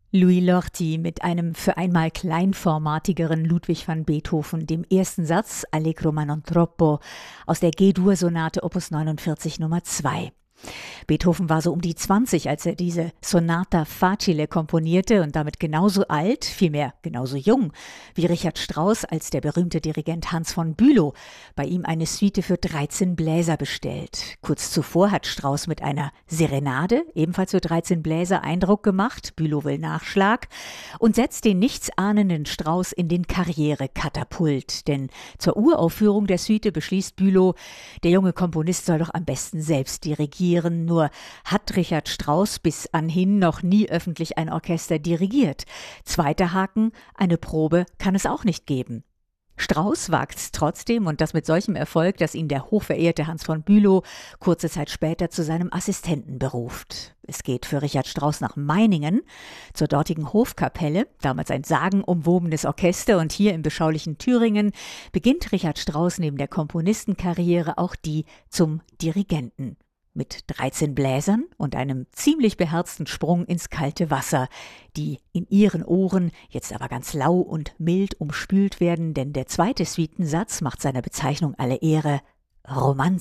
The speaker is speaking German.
Louis Lorty mit einem für einmal kleinformatigeren Ludwig van Beethoven, dem ersten Satz Allegro ma non troppo aus der G-Dur-Sonate Opus 49 Nummer 2. Beethoven war so um die 20, als er diese Sonata Facile komponierte und damit genauso alt, vielmehr genauso jung wie Richard Strauss, als der berühmte Dirigent Hans von Bülow bei ihm eine Suite für 13 Bläser bestellt. Kurz zuvor hat Strauss mit einer Serenade, ebenfalls für 13 Bläser, Eindruck gemacht, Bülow will Nachschlag, und setzt den nichtsahnenden Strauss in den Karrierekatapult. Denn zur Uraufführung der Suite beschließt Bülow, der junge Komponist soll doch am besten selbst dirigieren. Nur hat Richard Strauss bis anhin noch nie öffentlich ein Orchester dirigiert. Zweiter Haken, eine Probe kann es auch nicht geben. Strauss wagt's trotzdem, und das mit solchem Erfolg, dass ihn der hochverehrte Hans von Bülow kurze Zeit später zu seinem Assistenten beruft. Es geht für Richard Strauss nach Meiningen, zur dortigen Hofkapelle, damals ein sagenumwobenes Orchester, und hier im beschaulichen Thüringen beginnt Richard Strauss neben der Komponistenkarriere auch die zum Dirigenten. Mit 13 Bläsern und einem ziemlich beherzten Sprung ins kalte Wasser, die in ihren Ohren jetzt aber ganz lau und mild umspült werden, denn der zweite Suitensatz macht seiner Bezeichnung alle Ehre: Romanze.